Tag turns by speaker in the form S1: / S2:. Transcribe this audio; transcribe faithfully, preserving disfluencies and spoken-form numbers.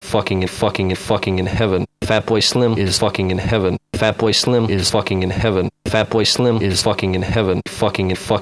S1: fucking and fucking and fucking in heaven. Fatboy Slim is fucking in heaven. Fatboy Slim is fucking in heaven. Fatboy Slim is fucking in heaven. Fucking and fucking